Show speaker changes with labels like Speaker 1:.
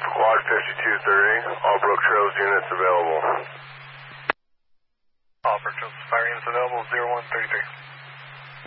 Speaker 1: Quad 5230, all Brook Trails units available.
Speaker 2: All Brook Trails fire units available, 0133.